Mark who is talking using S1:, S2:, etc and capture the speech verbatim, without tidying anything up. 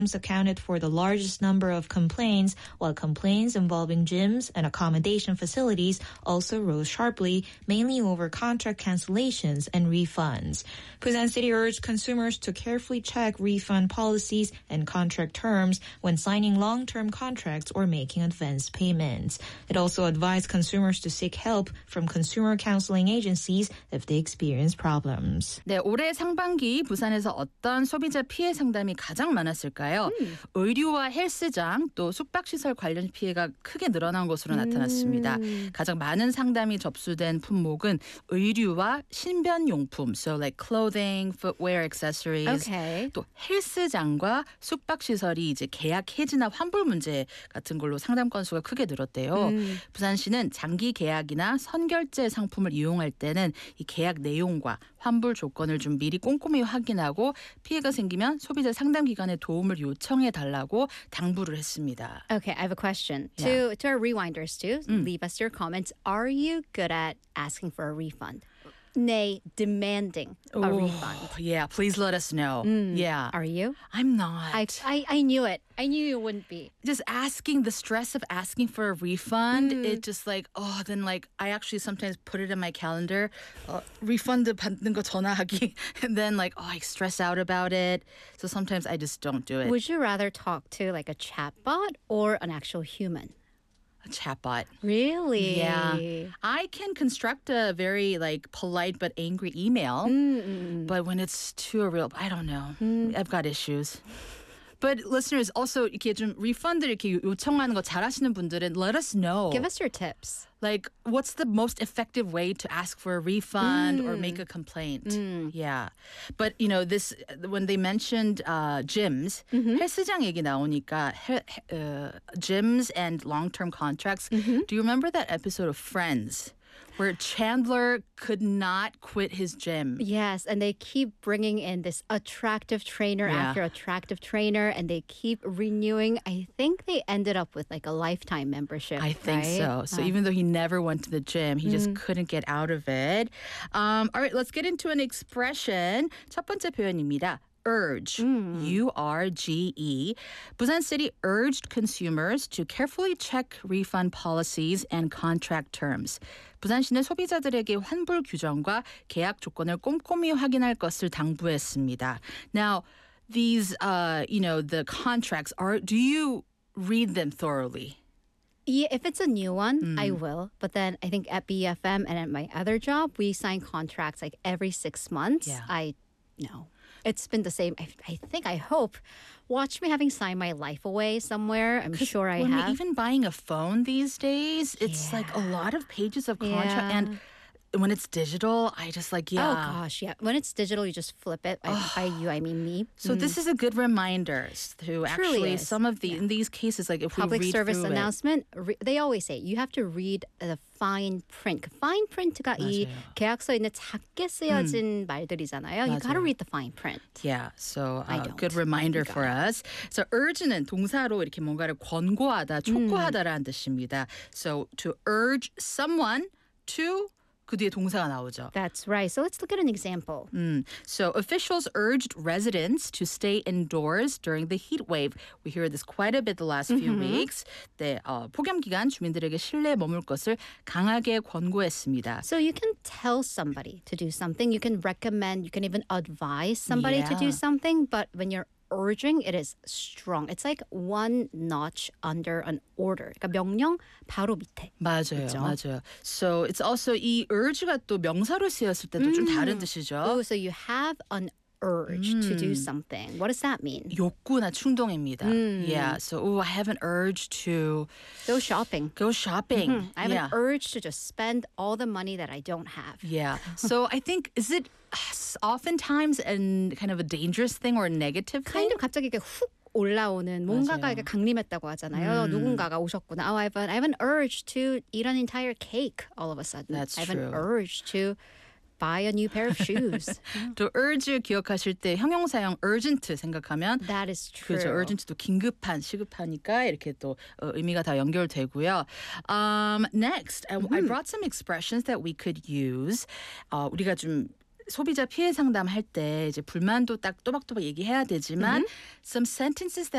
S1: accounted for the largest number of complaints, while complaints involving gyms and accommodation facilities also rose sharply, mainly over contract cancellations and refunds. Busan City urged consumers to carefully check refund policies and contract terms when signing long-term contracts or making advance payments. It also advised consumers to seek help from consumer counseling agencies if they experience problems.
S2: 네, 올해 상반기 부산에서 어떤 소비자 피해 상담이 가장 많았을까요? 음. 의류와 헬스장 또 숙박시설 관련 피해가 크게 늘어난 것으로 나타났습니다. 음. 가장 많은 상담이 접수된 품목은 의류와 신변용품, so like clothing, footwear, accessories.
S3: Okay.
S2: 또 헬스장과 숙박시설이 이제 계약 해지나 환불 문제 같은 걸로 상담 건수가 크게 늘었대요. 음. 부산시는 장기 계약이나 선결제 상품을 이용할 때는 이 계약 내용과 환불 조건을 좀 미리 꼼꼼히 확인하고 피해가 생기면 소비자 상담 기관에 도움을 요청해 달라고 당부를 했습니다.
S3: Okay, I have a question.
S2: Yeah.
S3: To to our rewinders too,
S2: 음.
S3: leave us your comments. Are you good at asking for a refund? Nay, demanding a
S2: Oh,
S3: refund.
S2: Yeah, please let us know.
S3: Mm.
S2: Yeah.
S3: Are you?
S2: I'm not.
S3: I, I I knew it. I knew you wouldn't be.
S2: Just asking, the stress of asking for a refund,
S3: Mm.
S2: it just like, oh, then like, I actually sometimes put it in my calendar, uh, refund 받는 거 전화하기, and then like, oh, I stress out about it. So sometimes I just don't do it.
S3: Would you rather talk to like a chatbot or an actual human?
S2: A chatbot.
S3: Really?
S2: Yeah. I can construct a very like polite but angry email,
S3: Mm-mm.
S2: but when it's too real, I don't know.
S3: Mm.
S2: I've got issues. But listeners, also 이렇게 좀 리펀드 이렇게 요청하는 거 잘하시는 분들은 let us know.
S3: Give us your tips.
S2: Like, what's the most effective way to ask for a refund
S3: Mm.
S2: or make a complaint?
S3: Mm.
S2: Yeah. But, you know, this, when they mentioned uh, gyms,
S3: Mm-hmm.
S2: 헬스장 얘기 나오니까 헬, uh, gyms and long-term contracts.
S3: Mm-hmm.
S2: Do you remember that episode of Friends where Chandler could not quit his gym?
S3: Yes, and they keep bringing in this attractive trainer
S2: Yeah.
S3: after attractive trainer, and they keep renewing. I think they ended up with like a lifetime membership.
S2: I think
S3: right?
S2: so. So
S3: Uh,
S2: even though he never went to the gym, he just couldn't get out of it. Um, all right, let's get into an expression. 첫 번째 표현입니다. Urge, U R G E. Busan City urged consumers to carefully check refund policies and contract terms. 부산시는 소비자들에게 환불 규정과 계약 조건을 꼼꼼히 확인할 것을 당부했습니다. Now, these, uh, you know, the contracts are. Do you read them thoroughly?
S3: Yeah, if it's a new one, I will. But then I think at B F M and at my other job, we sign contracts like every six months.
S2: Yeah.
S3: I no. It's been the same. I, I think, I hope. Watch me having signed my life away somewhere. I'm sure I
S2: when
S3: have.
S2: we, even buying a phone these days, it's like a lot of pages of contract.
S3: Yeah.
S2: And when it's digital, I just like, yeah.
S3: Oh gosh, yeah. When it's digital, you just flip it. By, by you, I mean me.
S2: So this is a good reminder to actually,
S3: is.
S2: some of the, in these cases, like if
S3: Public
S2: we read
S3: service
S2: through it.
S3: announcement. Re, they always say you have to read the fine print. Fine print가 이
S2: 맞아요.
S3: 계약서에 있는 작게 쓰여진 말들이잖아요. You got to
S2: 맞아요.
S3: read the fine print.
S2: Yeah, so
S3: I
S2: uh,
S3: don't.
S2: good reminder
S3: You
S2: for
S3: got
S2: us. So urge는 동사로 이렇게 뭔가를 권고하다, 촉구하다라는 뜻입니다. So to urge someone to 그 뒤에 동사가 나오죠.
S3: That's right. So let's look at an example.
S2: Mm. So officials urged residents to stay indoors during the heat wave. We hear this quite a bit the last few weeks. 네, 어, 폭염 기간 주민들에게 실내에 머물 것을 강하게 권고했습니다.
S3: So you can tell somebody to do something. You can recommend. You can even advise somebody to do
S2: Yeah.
S3: something. But when you're urging, it is strong. It's like one notch under an order. 그러니까 명령 바로 밑에.
S2: 맞아요,
S3: 그렇죠?
S2: 맞아요. So it's also 이 urge가 또 명사로 쓰였을 때도 좀 다른 뜻이죠.
S3: Oh, so you have an urge to do something. What does that mean?
S2: 욕구나 충동입니다. Yeah, so oh, I have an urge to
S3: Go shopping.
S2: go shopping.
S3: I have
S2: yeah.
S3: an urge to just spend all the money that I don't have.
S2: Yeah. So I think, is it oftentimes an kind of a dangerous thing or a negative thing?
S3: kind of 갑자기 이렇게 훅 올라오는 뭔가가
S2: 맞아요.
S3: 이렇게 강림했다고 하잖아요. 누군가가 오셨구나. Oh, I have, an, I have an urge to eat an entire cake all of a sudden.
S2: That's
S3: I have an
S2: true.
S3: urge to buy a new pair of shoes.
S2: 또 urge 기억하실 때 형용사형 urgent 생각하면
S3: That is true.
S2: 그죠. urgent도 긴급한, 시급하니까 이렇게 또 어, 의미가 다 연결되고요. Um, next, I, I brought some expressions that we could use. 어, 우리가 좀 소비자 피해 상담할 때 이제 불만도 딱 또박또박 얘기해야 되지만 some sentences that